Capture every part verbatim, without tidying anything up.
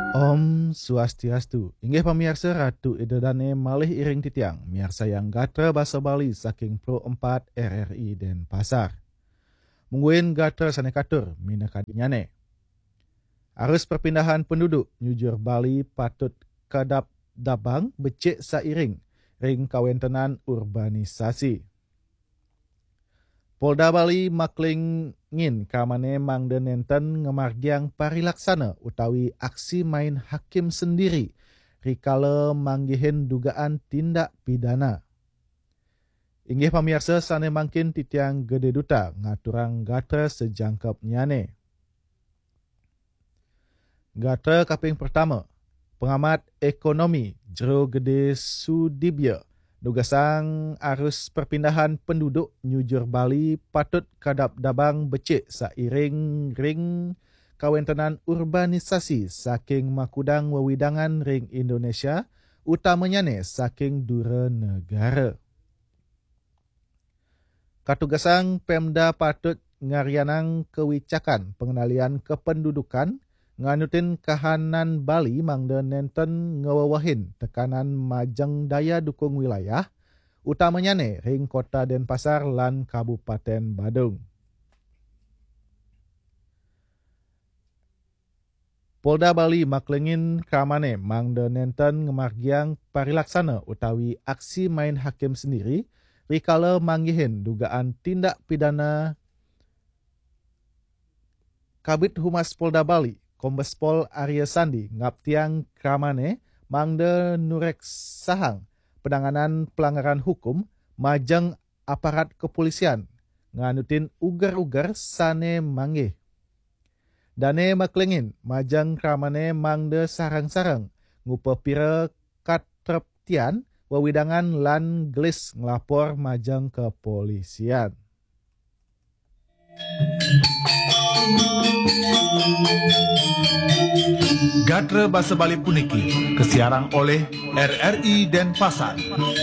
Om Swastiastu. Inggih pamirsa Ratu Idedane malih iring titiang miarsa yang gatra basa Bali saking Pro empat R R I Denpasar. Mungguin gatra sanekatur minakadinyane. Arus perpindahan penduduk nyujur Bali patut kadap dabang becik sairing ring kawentenan urbanisasi. Polda Bali maklingin kamane mangde nenten ngemargiang parilaksana utawi aksi main hakim sendiri rikala manggihin dugaan tindak pidana. Inggih pamirsa sane mangkin titiang gede duta ngaturang gatra sejangkep nyane. Gatra kaping pertama, pengamat ekonomi Jero Gede Sudibya nugasang arus perpindahan penduduk nyujur Bali patut kadap dabang becik sairing ring kawentenan urbanisasi saking makudang wewidangan ring Indonesia, utamanya ne saking dura negara. Katugasang Pemda patut ngarianang kewicakan pengenalian kependudukan nganutin kahanan Bali mangde nenten ngewawahin tekanan majeng daya dukung wilayah, utamanya ne ring kota Denpasar lan Kabupaten Badung. Polda Bali maklengin kamane mangde nenten ngemargiang parilaksana utawi aksi main hakim sendiri rikala manggihin dugaan tindak pidana Kabid Humas Polda Bali Kombes Pol Arya Sandi ngaptiang kamane mangde nurek sahang penanganan pelanggaran hukum majeng aparat kepolisian nganutin ugar-ugar sane manggih. Dane maklengin majeng kamane mangde sarang-sarang ngupa pira katreptian wewidangan lan gelis ngelapor majeng kepolisian. Gatra Basa Bali puniki kesiarang oleh R R I Denpasar.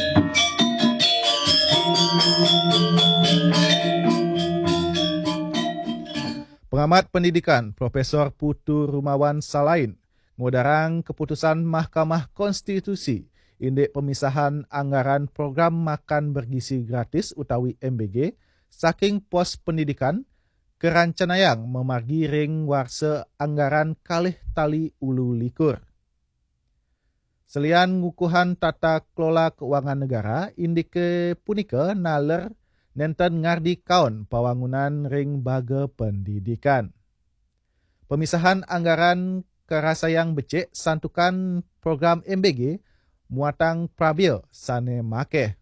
Pengamat pendidikan Profesor Putu Rumawan Salain ngudarang keputusan Mahkamah Konstitusi indek pemisahan anggaran program makan bergizi gratis utawi M B G saking pos pendidikan kerancanayang memargi ring warsa anggaran kalih tali ulu likur. Selian ngukuhan tata kelola keuangan negara, indike punika naler nenten ngardi kaon pawangunan ring baga pendidikan. Pemisahan anggaran kerasayang becik santukan program M B G muatang prabil sane makeh.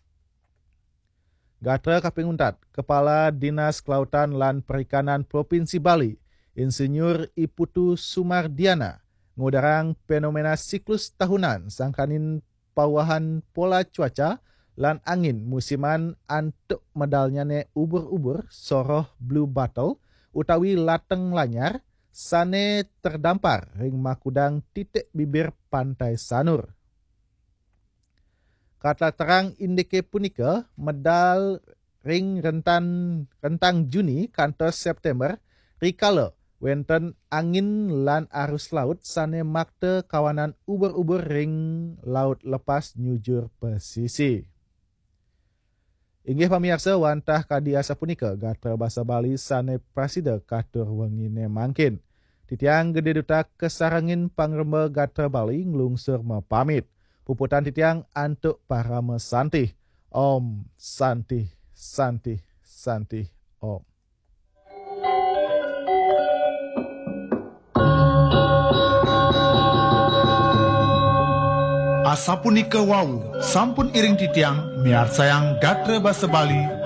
Gatra kaping untat, Kepala Dinas Kelautan lan Perikanan Provinsi Bali, Insinyur Iputu Sumardiana, ngudarang fenomena siklus tahunan sangkanin pawahan pola cuaca lan angin musiman antuk medalnyane ubur-ubur soroh blue bottle utawi lateng lanyar sane terdampar ring makudang titik bibir pantai Sanur. Kata terang indike punika medal ring rentan rentang Juni kantos September rikala wenten angin lan arus laut sane makte kawanan ubur-ubur ring laut lepas nyujur pesisi. Inggih pamirsa wantah kadiasa punika Gatra Basa Bali sane prasida katur wengine mangkin. Titiang gede duta kesarangin pangremba Gatra Bali nglungsur mapamit. Puputan titiang antuk para mesantih. Om Santi Santi Santi Om. Asapunika wau sampun iring titiang miar sayang Gatra Basa Bali